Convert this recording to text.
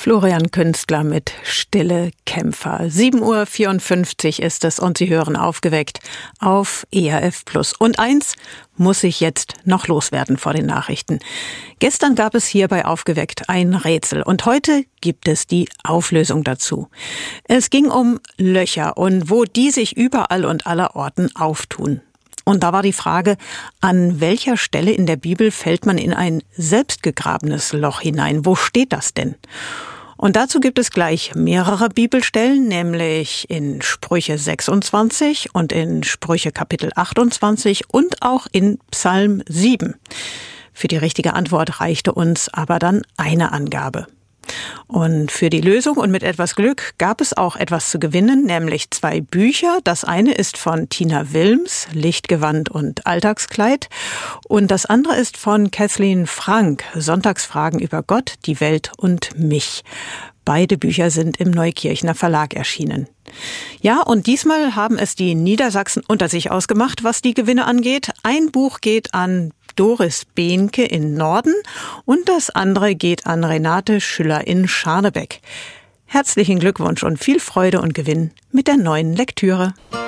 Florian Künstler mit Stille Kämpfer. 7:54 Uhr ist es und Sie hören Aufgeweckt auf ERF Plus. Und eins muss ich jetzt noch loswerden vor den Nachrichten. Gestern gab es hier bei Aufgeweckt ein Rätsel und heute gibt es die Auflösung dazu. Es ging um Löcher und wo die sich überall und allerorten auftun. Und da war die Frage, an welcher Stelle in der Bibel fällt man in ein selbstgegrabenes Loch hinein? Wo steht das denn? Und dazu gibt es gleich mehrere Bibelstellen, nämlich in Sprüche 26 und in Sprüche Kapitel 28 und auch in Psalm 7. Für die richtige Antwort reichte uns aber dann eine Angabe. Und für die Lösung und mit etwas Glück gab es auch etwas zu gewinnen, nämlich 2 Bücher. Das eine ist von Tina Wilms, Lichtgewand und Alltagskleid. Und das andere ist von Kathleen Frank, Sonntagsfragen über Gott, die Welt und mich. Beide Bücher sind im Neukirchner Verlag erschienen. Ja, und diesmal haben es die Niedersachsen unter sich ausgemacht, was die Gewinne angeht. Ein Buch geht an Doris Behnke in Norden und das andere geht an Renate Schüller in Scharnebeck. Herzlichen Glückwunsch und viel Freude und Gewinn mit der neuen Lektüre.